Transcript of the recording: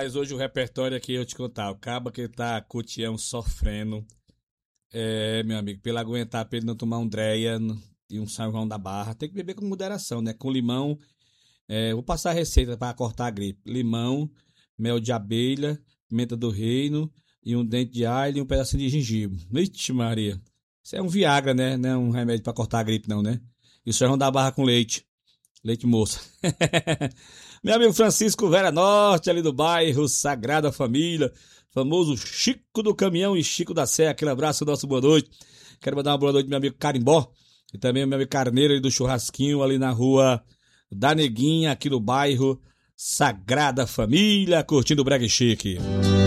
Rapaz, hoje o repertório aqui eu te contar. O cabo que tá cutião sofrendo. Meu amigo, pra ele aguentar, pra ele não tomar um dreia e um São João da Barra, tem que beber com moderação, né? Com limão. Vou passar a receita para cortar a gripe: limão, mel de abelha, pimenta do reino e um dente de alho e um pedacinho de gengibre. Vixe, Maria. Isso é um Viagra, né? Não é um remédio para cortar a gripe, não, né? E o São João da Barra com leite. Leite moça. Meu amigo Francisco Vera Norte, ali do bairro Sagrada Família, famoso Chico do Caminhão e Chico da Serra. Aquele abraço, nosso boa noite. Quero mandar uma boa noite pro meu amigo Carimbó e também o meu amigo Carneiro ali do Churrasquinho, ali na rua da Neguinha, aqui no bairro Sagrada Família, curtindo o Brega Chique.